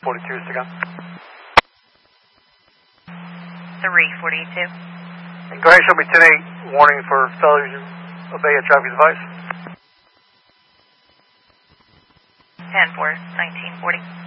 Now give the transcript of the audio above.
42 is to go. 342. And go ahead and show me 10-8, warning for failure to obey a traffic device. 10-4, 1940.